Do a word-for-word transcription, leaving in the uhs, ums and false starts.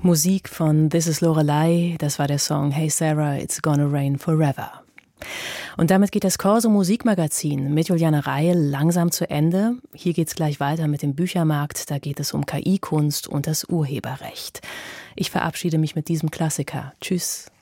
Musik von This is Lorelei, das war der Song Hey Sarah, It's Gonna Rain Forever. Und damit geht das Corso Musikmagazin mit Juliane Reil langsam zu Ende. Hier geht's gleich weiter mit dem Büchermarkt, da geht es um K I-Kunst und das Urheberrecht. Ich verabschiede mich mit diesem Klassiker. Tschüss.